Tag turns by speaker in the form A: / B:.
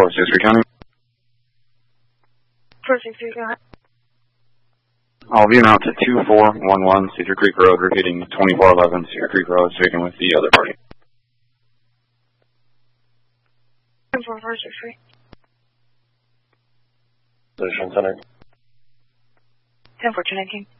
A: Cedar County.
B: 463, go ahead.
A: I'll be out to 2411 Cedar Creek Road, repeating 2411 Cedar Creek Road, speaking with the other party.
B: 14463.
C: Position center.
B: 10-1419.